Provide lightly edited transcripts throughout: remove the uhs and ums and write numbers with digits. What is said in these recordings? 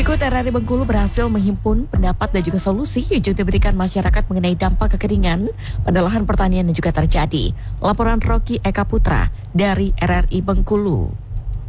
Berikut RRI Bengkulu berhasil menghimpun pendapat dan juga solusi yang juga diberikan masyarakat mengenai dampak kekeringan pada lahan pertanian yang juga terjadi. Laporan Rocky Eka Putra dari RRI Bengkulu.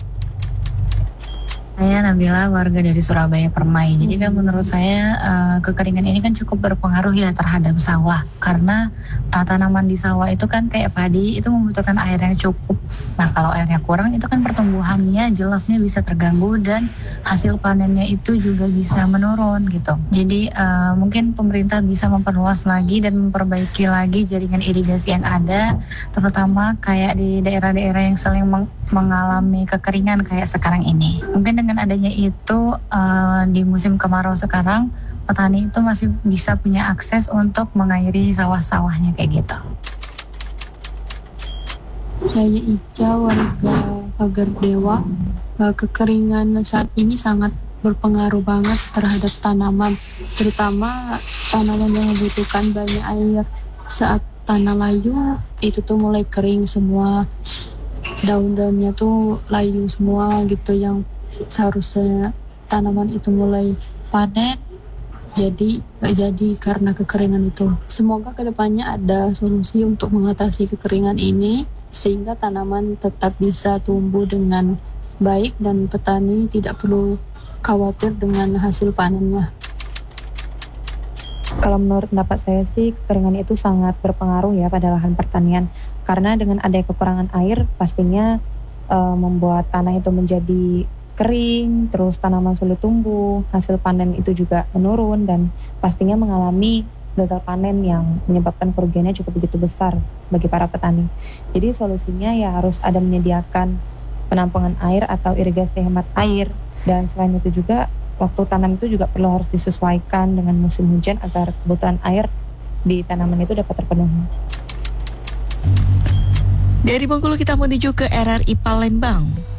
Saya Nabila, warga dari Surabaya Permai. Jadi kan menurut saya kekeringan ini kan cukup berpengaruh ya terhadap sawah. Karena tanaman di sawah itu kan kayak padi, itu membutuhkan air yang cukup. Nah kalau airnya kurang itu kan pertumbuhannya jelasnya bisa terganggu dan hasil panennya itu juga bisa menurun gitu. Jadi mungkin pemerintah bisa memperluas lagi dan memperbaiki lagi jaringan irigasi yang ada. Terutama kayak di daerah-daerah yang sering mengalami kekeringan kayak sekarang ini. Mungkin dengan adanya itu di musim kemarau sekarang petani itu masih bisa punya akses untuk mengairi sawah-sawahnya kayak gitu. Saya Ica, warga Pagar Dewa. Kekeringan saat ini sangat berpengaruh banget terhadap tanaman, terutama tanaman yang membutuhkan banyak air. Saat tanah layu itu tuh mulai kering semua, daun-daunnya tuh layu semua gitu, yang seharusnya tanaman itu mulai panen jadi gak jadi karena kekeringan itu. Semoga kedepannya ada solusi untuk mengatasi kekeringan ini sehingga tanaman tetap bisa tumbuh dengan baik dan petani tidak perlu khawatir dengan hasil panennya. Kalau menurut pendapat saya sih kekeringan itu sangat berpengaruh ya pada lahan pertanian, karena dengan adanya kekurangan air pastinya membuat tanah itu menjadi kering, terus tanaman sulit tumbuh, hasil panen itu juga menurun dan pastinya mengalami gagal panen yang menyebabkan kerugiannya cukup begitu besar bagi para petani. Jadi solusinya ya harus ada menyediakan penampungan air atau irigasi hemat air, dan selain itu juga waktu tanam itu juga perlu harus disesuaikan dengan musim hujan agar kebutuhan air di tanaman itu dapat terpenuhi. Dari Bengkulu kita menuju ke RRI Palembang.